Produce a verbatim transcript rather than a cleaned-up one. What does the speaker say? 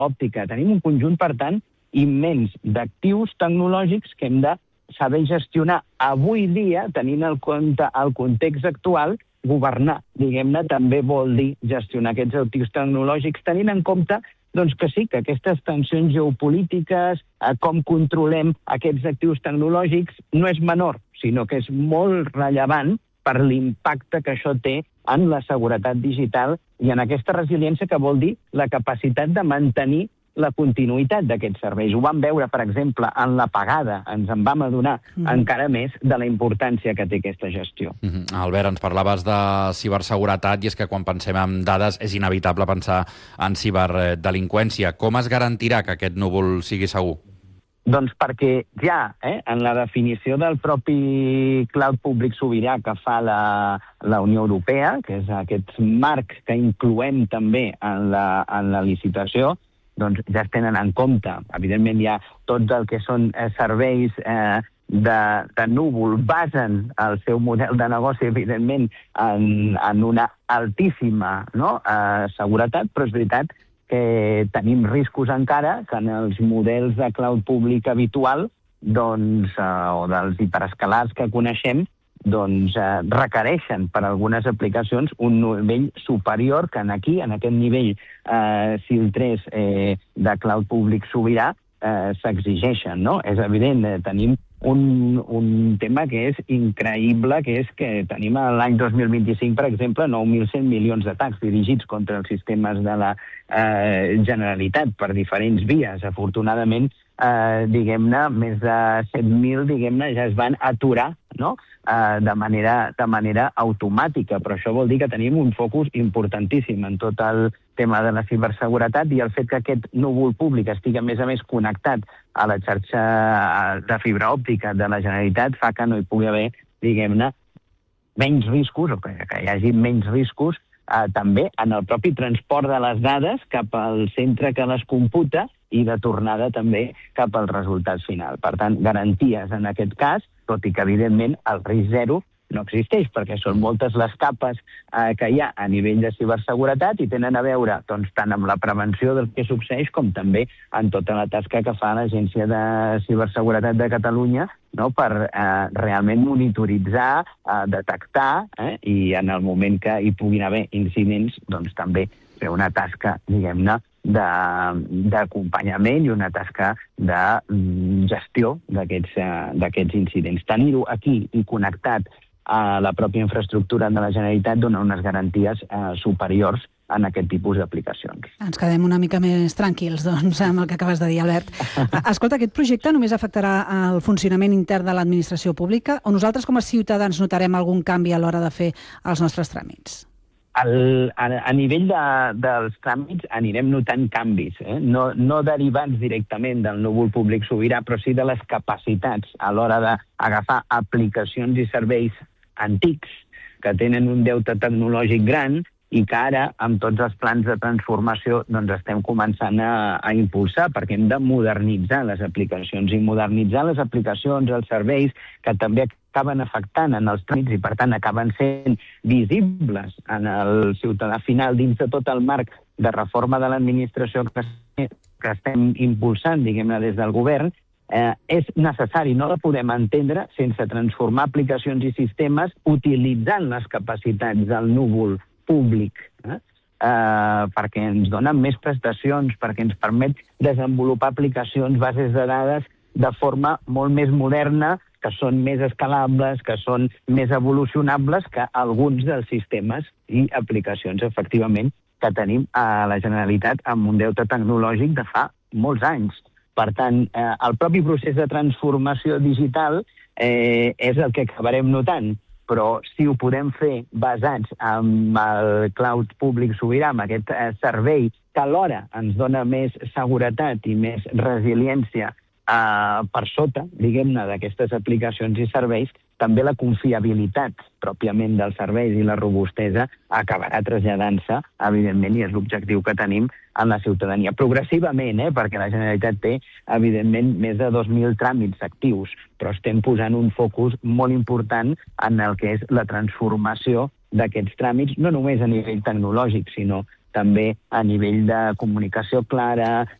òptica. Tenim un conjunt, per tant, immens d'actius tecnològics que hem de saber gestionar avui dia, tenint en compte el context actual. Governar, diguem-ne, també vol dir gestionar aquests actius tecnològics, tenint en compte doncs, que sí, que aquestes tensions geopolítiques, eh, com controlem aquests actius tecnològics, no és menor, sinó que és molt rellevant per l'impacte que això té en la seguretat digital i en aquesta resiliència que vol dir la capacitat de mantenir la continuïtat d'aquests serveis. Ho vam veure, per exemple, en l'apagada. Ens en vam adonar mm. encara més de la importància que té aquesta gestió. Mm-hmm. Albert, ens parlaves de ciberseguretat i és que quan pensem en dades és inevitable pensar en ciberdelinqüència. Com es garantirà que aquest núvol sigui segur? Doncs perquè ja, eh, en la definició del propi cloud públic sobirà que fa la, la Unió Europea, que és aquest marc que incloem també en la, en la licitació, doncs ja es tenen en compte. Evidentment hi ha tot el que són eh, serveis eh, de, de núvol, basen el seu model de negoci, evidentment, en, en una altíssima no? eh, seguretat, però és veritat que tenim riscos encara que en els models de cloud públic habitual doncs, eh, o dels hiperescalars que coneixem, doncs eh, requereixen per a algunes aplicacions un nivell superior que en aquí, en aquest nivell eh, SIL tres eh, de cloud públic sobirà, eh, s'exigeixen, no? És evident, eh, tenim un, un tema que és increïble, que és que tenim l'any dos mil vint-i-cinc, per exemple, nou mil cent milions d'atacs dirigits contra els sistemes de la eh, Generalitat per diferents vies. Afortunadament, eh, diguem-ne, més de set mil, diguem-ne, ja es van aturar, no?, eh, de manera, de manera automàtica. Però això vol dir que tenim un focus importantíssim en tot el tema de la ciberseguretat i el fet que aquest núvol públic estigui, a més a més, connectat a la xarxa de fibra òptica de la Generalitat fa que no hi pugui haver, diguem-ne, menys riscos, o que, que hi hagi menys riscos, eh, també en el propi transport de les dades cap al centre que les computa i de tornada també cap al resultat final. Per tant, garanties en aquest cas, tot i que, evidentment, el risc zero no existeix, perquè són moltes les capes eh, que hi ha a nivell de ciberseguretat i tenen a veure doncs, tant amb la prevenció del que succeeix com també en tota la tasca que fa l'Agència de Ciberseguretat de Catalunya, no?, per eh, realment monitoritzar, eh, detectar eh, i en el moment que hi puguin haver incidents, doncs també fer una tasca, diguem-ne, d'acompanyament i una tasca de gestió d'aquests eh, d'aquests incidents. Tenir-ho aquí i connectat a la pròpia infraestructura de la Generalitat dona unes garanties eh, superiors en aquest tipus d'aplicacions. Ens quedem una mica més tranquils, doncs, amb el que acabes de dir, Albert. Escolta, aquest projecte només afectarà el funcionament intern de l'administració pública o nosaltres com a ciutadans notarem algun canvi a l'hora de fer els nostres tràmits? El, a, a nivell de, dels tràmits anirem notant canvis, eh? no, no derivats directament del núvol públic sobirà, però sí de les capacitats a l'hora d'agafar aplicacions i serveis antics que tenen un deute tecnològic gran i que ara, amb tots els plans de transformació, doncs estem començant a, a impulsar, perquè hem de modernitzar les aplicacions, i modernitzar les aplicacions, els serveis, que també acaben afectant en els tràmits i, per tant, acaben sent visibles en el ciutadà final dins de tot el marc de reforma de l'administració que, que estem impulsant, diguem-ne, des del govern, eh, és necessari, no la podem entendre sense transformar aplicacions i sistemes utilitzant les capacitats del núvol públic, eh? Uh, perquè ens donen més prestacions, perquè ens permet desenvolupar aplicacions, bases de dades de forma molt més moderna, que són més escalables, que són més evolucionables que alguns dels sistemes i aplicacions, efectivament, que tenim a la Generalitat amb un deute tecnològic de fa molts anys. Per tant, eh, el propi procés de transformació digital eh, és el que acabarem notant, però si ho podem fer basats en el cloud públic sobirà, amb aquest eh, servei que alhora ens dona més seguretat i més resiliència eh, per sota, diguem-ne, d'aquestes aplicacions i serveis, també la confiabilitat pròpiament dels serveis i la robustesa acabarà traslladant-se, evidentment, i és l'objectiu que tenim en la ciutadania. Progressivament, eh, perquè la Generalitat té, evidentment, més de dos mil tràmits actius, però estem posant un focus molt important en el que és la transformació d'aquests tràmits, no només a nivell tecnològic, sinó també a nivell de comunicació clara,